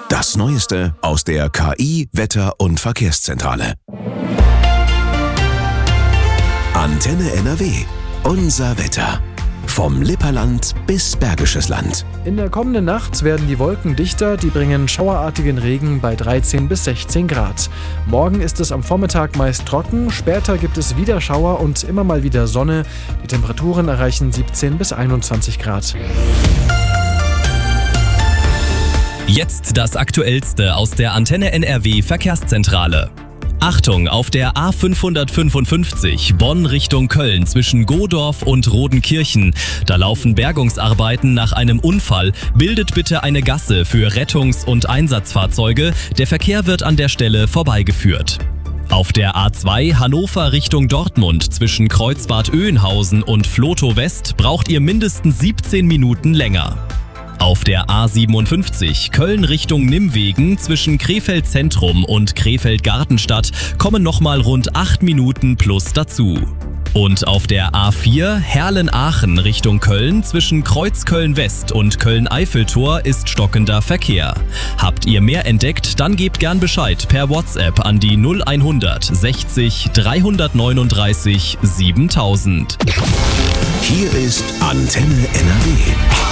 Das Neueste aus der KI, Wetter- und Verkehrszentrale. Antenne NRW. Unser Wetter. Vom Lipperland bis Bergisches Land. In der kommenden Nacht werden die Wolken dichter, die bringen schauerartigen Regen bei 13 bis 16 Grad. Morgen ist es am Vormittag meist trocken, später gibt es wieder Schauer und immer mal wieder Sonne. Die Temperaturen erreichen 17 bis 21 Grad. Jetzt das Aktuellste aus der Antenne NRW Verkehrszentrale. Achtung, auf der A555 Bonn Richtung Köln zwischen Godorf und Rodenkirchen. Da laufen Bergungsarbeiten nach einem Unfall. Bildet bitte eine Gasse für Rettungs- und Einsatzfahrzeuge. Der Verkehr wird an der Stelle vorbeigeführt. Auf der A2 Hannover Richtung Dortmund zwischen Kreuzbad Oeynhausen und Flotow West braucht ihr mindestens 17 Minuten länger. Auf der A57 Köln Richtung Nimwegen zwischen Krefeld Zentrum und Krefeld Gartenstadt kommen nochmal rund 8 Minuten plus dazu. Und auf der A4 Herlen-Aachen Richtung Köln zwischen Kreuzköln West und Köln-Eiffeltor ist stockender Verkehr. Habt ihr mehr entdeckt, dann gebt gern Bescheid per WhatsApp an die 0100 60 339 7000. Hier ist Antenne NRW.